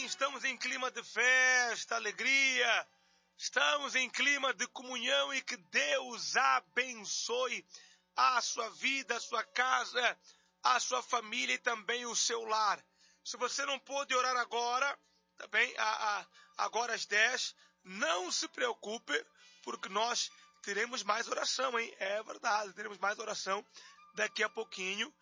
Sim, estamos em clima de festa, alegria. Estamos em clima de comunhão e que Deus abençoe a sua vida, a sua casa, a sua família e também o seu lar. Se você não pôde orar agora, tá bem? Agora às 10, não se preocupe, porque nós teremos mais oração, hein? É verdade, teremos mais oração daqui a pouquinho,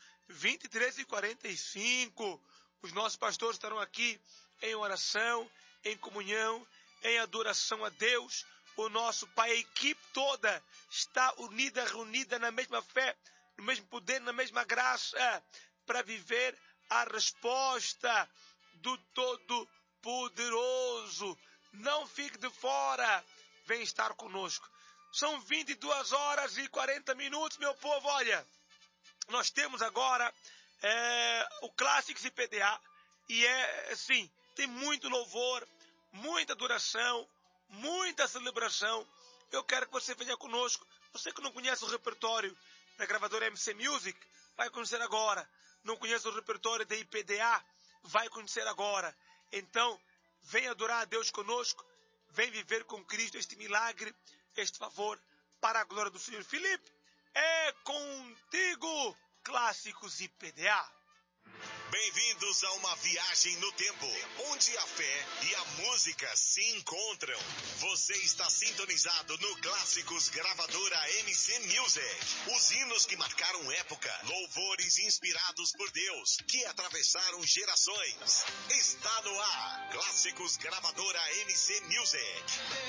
23h45. Os nossos pastores estarão aqui em oração, em comunhão, em adoração a Deus. O nosso Pai, a equipe toda está unida, reunida na mesma fé, no mesmo poder, na mesma graça, para viver a resposta do Todo-Poderoso. Não fique de fora, vem estar conosco. São 22h40, meu povo. Olha, nós temos agora o Clássicos IPDA e assim, tem muito louvor, muita adoração, muita celebração. Eu quero que você venha conosco. Você que não conhece o repertório da gravadora MC Music, vai conhecer agora. Não conhece o repertório da IPDA, vai conhecer agora. Então, vem adorar a Deus conosco, vem viver com Cristo este milagre, este favor, para a glória do Senhor. Felipe, é contigo, Clássicos IPDA. Bem-vindos a uma viagem no tempo, onde a fé e a música se encontram. Você está sintonizado no Clássicos Gravadora MC Music. Os hinos que marcaram época, louvores inspirados por Deus, que atravessaram gerações. Está no ar, Clássicos Gravadora MC Music.